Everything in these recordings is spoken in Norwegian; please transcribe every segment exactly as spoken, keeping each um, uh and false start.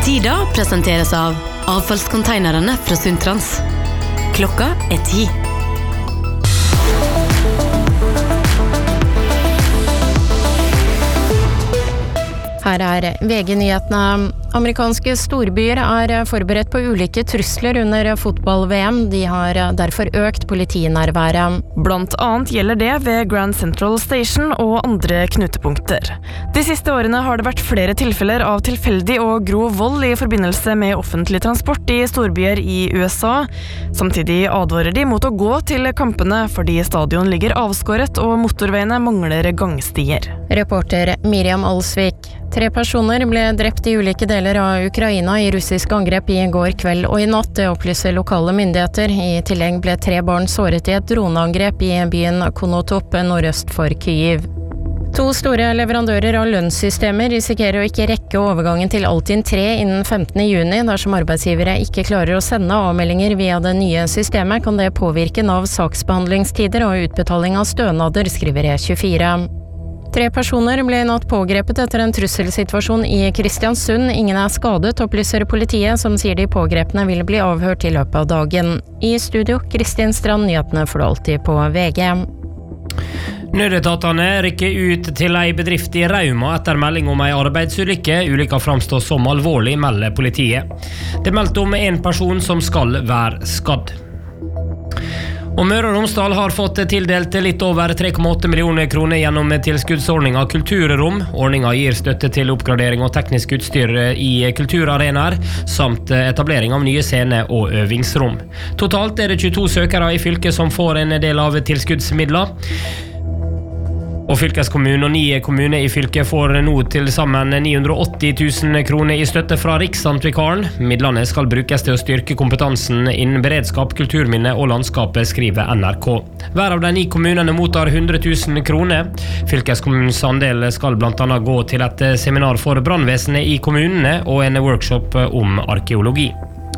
Tida presenteres av avfallskonteinerne fra Sundtrans. Klokka er ti. Her er V G-nyhetene. Amerikanske storbyer er forberedt på ulike trusler under fotball-V M. De har derfor økt politinærværet. Blant annet gjelder det ved Grand Central Station og andre knutepunkter. De siste årene har det vært flere tilfeller av tilfeldig og grov vold i forbindelse med offentlig transport i storbyer i U S A. Samtidig advarer de mot å gå til kampene fordi stadion ligger avskåret og motorveiene mangler gangstier. Reporter Miriam Alsvik. Tre personer ble drept i ulike deler av Ukraina i russisk angrep i går kveld og i natt, det opplyser lokale myndigheter. I tillegg ble tre barn såret i et droneangrep i byen Konotop nordøst for Kyiv. To store leverandører av lønnssystemer risikerer å ikke rekke overgangen til Altinn tre innen femtende juni. Dersom arbeidsgivere ikke klarer å sende avmeldinger via det nye systemet, kan det påvirke Navs saksbehandlingstider og utbetaling av stønader, skriver E tjuefire. Tre personer ble i natt pågrepet etter en trusselsituasjon i Kristiansund. Ingen er skadet, opplyser politiet, som sier de pågrepne vil bli avhørt i løpet av dagen. I studio, Kristin Strand, nyhetene får du alltid på V G. Nødetatene rykker ut til ei bedrift i Rauma etter melding om ei arbeidsulykke. Ulykka framstår som alvorlig, melder politiet. Det meldte om en person som skal være skadd. Og Møre og Romsdal har fått tildelt litt over tre komma åtte millioner kroner gjennom tilskuddsordninga Kulturrom. Ordninga gir støtte til oppgradering og teknisk utstyr i kulturarenaer, samt etablering av nye scener og øvingsrom. Totalt er det tjueto søkere i fylket som får en del av tilskuddsmidler. Og fylkeskommune og ni kommuner i fylket får nå til sammen ni hundre og åtti tusen kroner i støtte fra Riksantikvaren. Midlene skal brukes til å styrke kompetansen innen beredskap, kulturminne og landskapet, skriver N R K. Hver av de ni kommunene mottar hundre tusen kroner. Fylkeskommunens andel skal blant annet gå til et seminar for brannvesenet i kommunene og en workshop om arkeologi.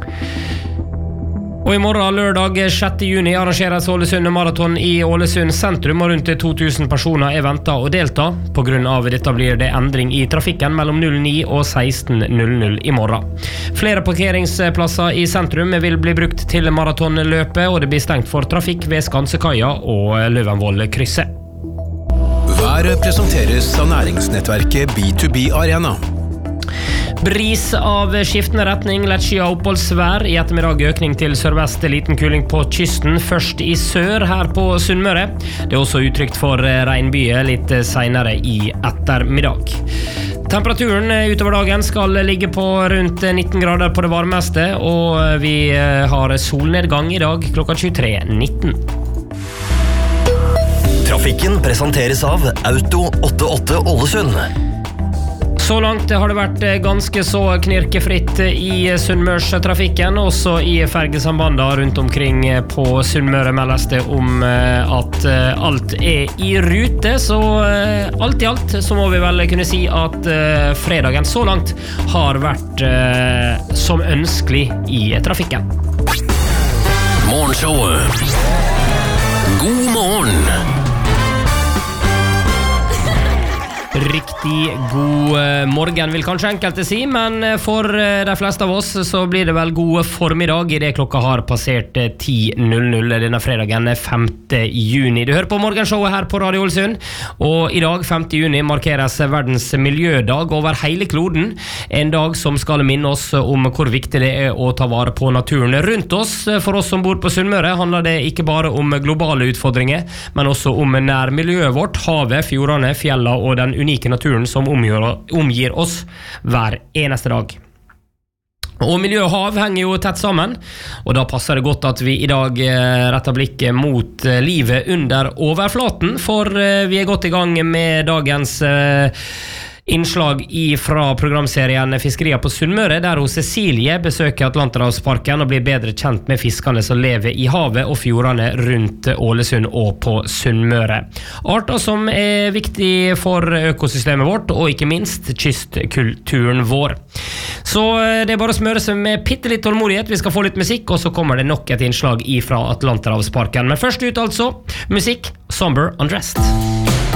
Og i morgen, lørdag sjette juni, arrangeres Ålesund Maraton i Ålesund sentrum, og rundt to tusen personer er ventet å delta. På grunn av dette blir det endring i trafikken mellom null ni og seksten null null i morgen. Flere parkeringsplasser i sentrum vil bli brukt til maratonløpet, og det blir stengt for trafikk ved Skansekaia og Løvenvoll-krysset. Været presenteres av næringsnettverket B to B Arena. Bris av skiftende retning, lett skyet oppholdsvær. I ettermiddag økning til sørvest, liten kuling på kysten, først i sør her på Sunnmøre. Det er også utrygt for regnbyger litt senere i ettermiddag. Temperaturen utover dagen skal ligge på rundt nitten grader på det varmeste, og vi har solnedgang i dag klokka tjuetre nitten. Trafikken presenteres av Auto åttiåtte Ålesund. Så langt har det vært ganske så knirkefritt i Sunnmørstrafikken, også i fergesambandene rundt omkring på Sunnmøre meldes det om at alt er i rute, så alt i alt så må vi vel kunne si at fredagen så langt har vært som ønskelig i trafikken. Morgenshowet. God morgen! Riktig god morgen vil kanskje enkelte si, men for de fleste av oss så blir det vel god formiddag i det klokka har passert ti null null denne fredagen femte juni. Du hører på morgenshowet her på Radio Ålesund, og i dag femte juni markeres verdens miljødag over hele kloden. En dag som skal minne oss om hvor viktig det er å ta vare på naturen rundt oss. For oss som bor på Sunnmøre handler det ikke bare om globale utfordringer, men også om nærmiljøet vårt, havet, fjordene, fjellene og den unike naturen som omgir, omgir oss hver eneste dag. Og miljø og hav henger jo tett sammen, og da passer det godt at vi i dag retter blikket mot livet under overflaten, for vi er godt i gang med dagens innslag fra programserien Fiskerier på Sunnmøre, der hos Cecilie besøker Atlanterhavsparken og blir bedre kjent med fiskene som lever i havet og fjordene rundt Ålesund og på Sunnmøre. Arter som er viktig for økosystemet vårt, og ikke minst kystkulturen vår. Så det er bare å smøre seg med pittelitt tålmodighet. Vi skal få litt musikk, og så kommer det nok et innslag fra Atlanterhavsparken. Men først ut altså, musikk, Somber Undressed.